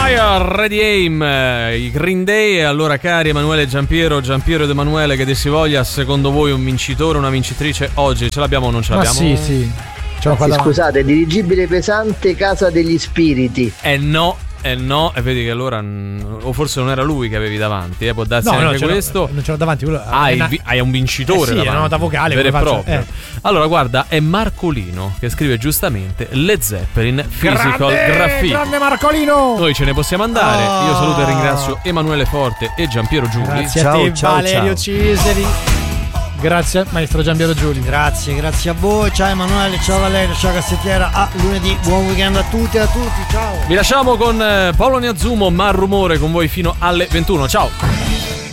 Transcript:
Fire, Ready Aim, i Green Day. Allora, cari Emanuele e Giampiero ed Emanuele, che si voglia, secondo voi un vincitore, una vincitrice oggi? Ce l'abbiamo o non ce l'abbiamo? Sì. Scusate, dirigibile pesante Casa degli Spiriti. No, e vedi che allora o forse non era lui che avevi davanti, può darsi anche questo. Non c'era davanti, hai un vincitore davanti. È una nota vocale vero e proprio. Allora guarda, è Marcolino che scrive giustamente Led Zeppelin Physical Graffiti. Grande Marcolino! Noi ce ne possiamo andare. Io saluto e ringrazio Emanuele Forte e Giampiero Giuli. Grazie a te, Valerio Ciseri. Grazie maestro Giampiero Giuli. Grazie a voi. Ciao Emanuele, ciao Valerio, ciao Cassettiera. A lunedì, buon weekend a tutti e a tutti. Ciao. Vi lasciamo con Paolo Niazumo, Ma Rumore, con voi fino alle 21. Ciao.